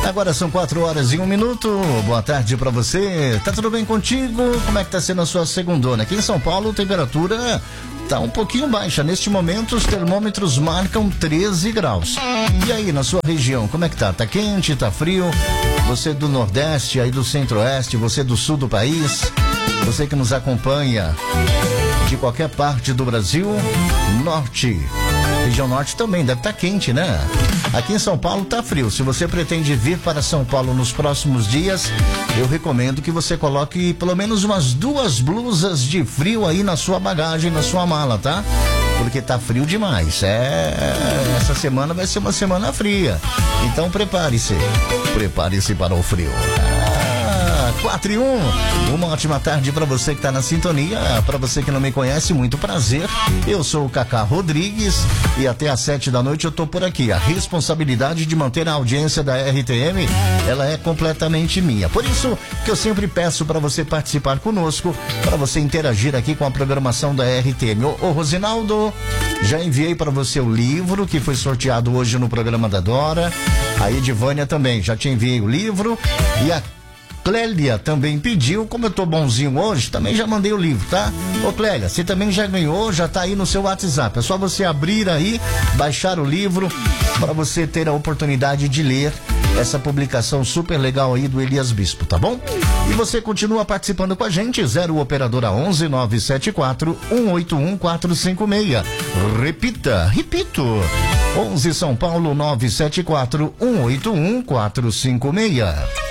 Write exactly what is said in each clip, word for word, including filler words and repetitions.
Agora são quatro horas e um minuto. Boa tarde pra você. Tá tudo bem contigo? Como é que tá sendo a sua segundona? Aqui em São Paulo, a temperatura tá um pouquinho baixa. Neste momento, os termômetros marcam treze graus. E aí, na sua região, como é que tá? Tá quente? Tá frio? Você do Nordeste, aí do Centro-Oeste, você do Sul do país, você que nos acompanha de qualquer parte do Brasil, Norte. Região Norte também deve estar quente, né? Aqui em São Paulo tá frio. Se você pretende vir para São Paulo nos próximos dias, eu recomendo que você coloque pelo menos umas duas blusas de frio aí na sua bagagem, na sua mala, tá? Porque tá frio demais. É, essa semana vai ser uma semana fria. Então prepare-se. Prepare-se para o frio. quatro e um, uma ótima tarde para você que tá na sintonia. Para você que não me conhece, muito prazer. Eu sou o Cacá Rodrigues e até às sete da noite eu tô por aqui. A responsabilidade de manter a audiência da R T M, ela é completamente minha. Por isso que eu sempre peço para você participar conosco, para você interagir aqui com a programação da R T M. Ô, ô Rosinaldo, já enviei para você o livro que foi sorteado hoje no programa da Dora. A Edivânia também, já te enviei o livro. E a Clélia também pediu, como eu tô bonzinho hoje, também já mandei o livro, tá? Ô Clélia, você também já ganhou, já tá aí no seu WhatsApp. É só você abrir aí, baixar o livro, para você ter a oportunidade de ler essa publicação super legal aí do Elias Bispo, tá bom? E você continua participando com a gente, zero operadora onze nove sete quatro um oito um quatro cinco seis. Repita, repito, onze São Paulo nove sete quatro um oito um quatro cinco seis.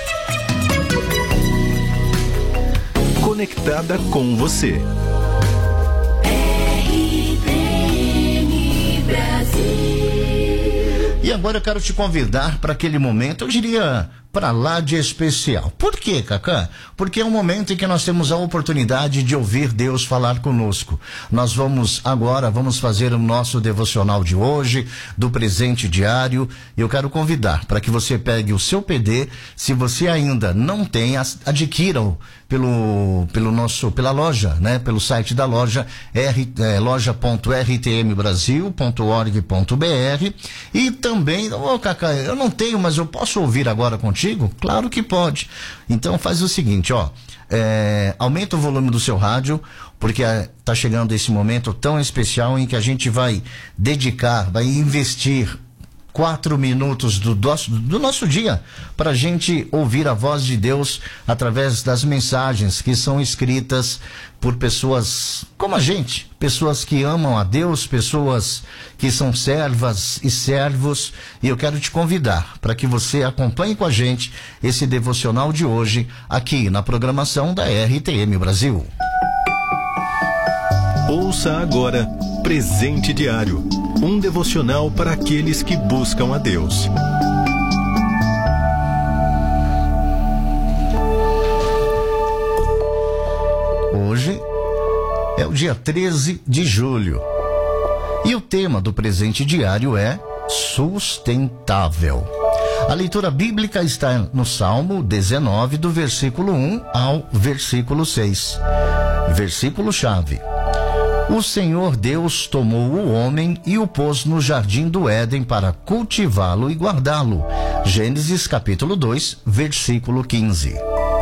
Conectada com você. R T M Brasil. E agora eu quero te convidar para aquele momento, eu diria, para lá de especial. Por quê, Cacá? Porque é um momento em que nós temos a oportunidade de ouvir Deus falar conosco. Nós vamos agora, vamos fazer o nosso devocional de hoje, do presente diário. Eu quero convidar para que você pegue o seu P D. Se você ainda não tem, adquira-o pelo, pelo nosso, pela loja, né? Pelo site da loja, r, é, loja ponto r t m brasil ponto org ponto b r. E também, ô Cacá, eu não tenho, mas eu posso ouvir agora contigo? Claro que pode. Então faz o seguinte, ó, é, aumenta o volume do seu rádio, porque é, tá chegando esse momento tão especial em que a gente vai dedicar, vai investir quatro minutos do nosso, do nosso dia para a gente ouvir a voz de Deus através das mensagens que são escritas por pessoas como a gente, pessoas que amam a Deus, pessoas que são servas e servos. E eu quero te convidar para que você acompanhe com a gente esse devocional de hoje aqui na programação da R T M Brasil. Ouça agora Presente Diário, um devocional para aqueles que buscam a Deus. Hoje é o dia treze de julho e o tema do Presente Diário é sustentável. A leitura bíblica está no Salmo dezenove, do versículo um ao versículo seis. Versículo-chave: o Senhor Deus tomou o homem e o pôs no jardim do Éden para cultivá-lo e guardá-lo. Gênesis capítulo dois, versículo quinze.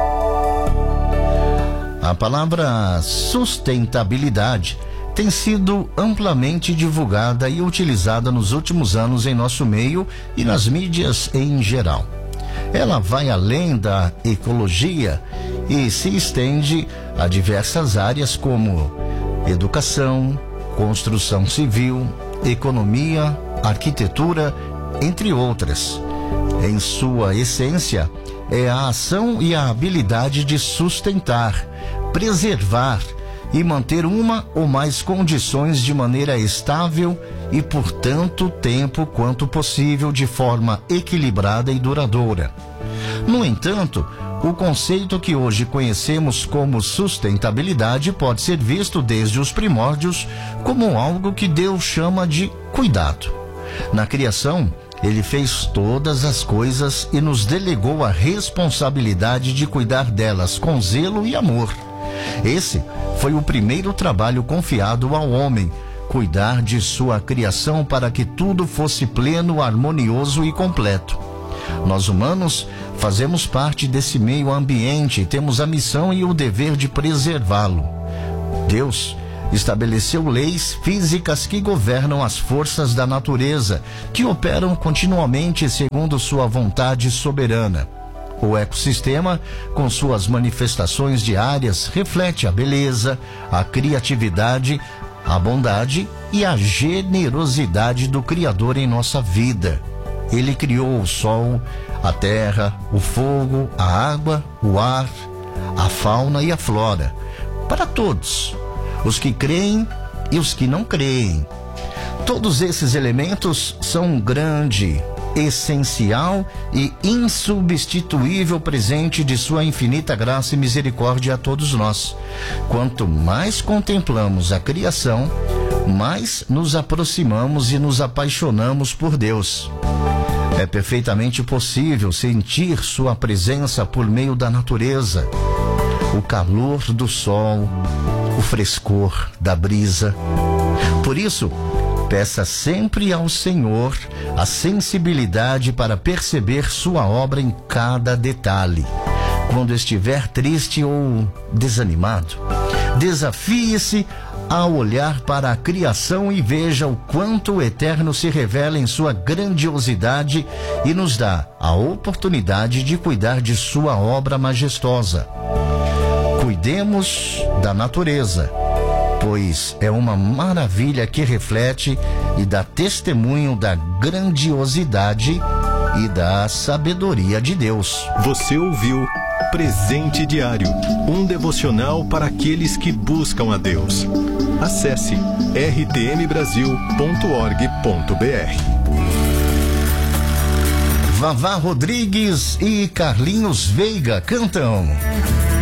A palavra sustentabilidade tem sido amplamente divulgada e utilizada nos últimos anos em nosso meio e nas mídias em geral. Ela vai além da ecologia e se estende a diversas áreas como educação, construção civil, economia, arquitetura, entre outras. Em sua essência, é a ação e a habilidade de sustentar, preservar e manter uma ou mais condições de maneira estável e por tanto tempo quanto possível de forma equilibrada e duradoura. No entanto, o conceito que hoje conhecemos como sustentabilidade pode ser visto desde os primórdios como algo que Deus chama de cuidado. Na criação, Ele fez todas as coisas e nos delegou a responsabilidade de cuidar delas com zelo e amor. Esse foi o primeiro trabalho confiado ao homem, cuidar de sua criação para que tudo fosse pleno, harmonioso e completo. Nós humanos fazemos parte desse meio ambiente e temos a missão e o dever de preservá-lo. Deus estabeleceu leis físicas que governam as forças da natureza, que operam continuamente segundo sua vontade soberana. O ecossistema, com suas manifestações diárias, reflete a beleza, a criatividade, a bondade e a generosidade do Criador em nossa vida. Ele criou o sol, a terra, o fogo, a água, o ar, a fauna e a flora, para todos, os que creem e os que não creem. Todos esses elementos são um grande, essencial e insubstituível presente de sua infinita graça e misericórdia a todos nós. Quanto mais contemplamos a criação, mais nos aproximamos e nos apaixonamos por Deus. É perfeitamente possível sentir sua presença por meio da natureza, o calor do sol, o frescor da brisa. Por isso, peça sempre ao Senhor a sensibilidade para perceber sua obra em cada detalhe. Quando estiver triste ou desanimado, desafie-se a olhar para a criação e veja o quanto o Eterno se revela em sua grandiosidade e nos dá a oportunidade de cuidar de sua obra majestosa. Cuidemos da natureza, pois é uma maravilha que reflete e dá testemunho da grandiosidade e da sabedoria de Deus. Você ouviu Presente Diário, um devocional para aqueles que buscam a Deus. Acesse r t m brasil ponto org ponto b r. Vavá Rodrigues e Carlinhos Veiga cantam